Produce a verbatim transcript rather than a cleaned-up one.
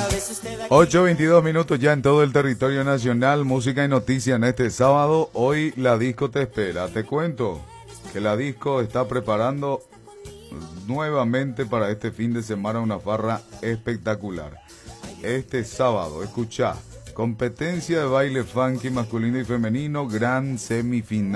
ocho veintidós minutos ya en todo el territorio nacional. Música y noticia en este sábado. Hoy la disco te espera. Te cuento que la disco está preparando nuevamente para este fin de semana una farra espectacular. Este sábado, escuchá, competencia de baile funky masculino y femenino, gran semifinal.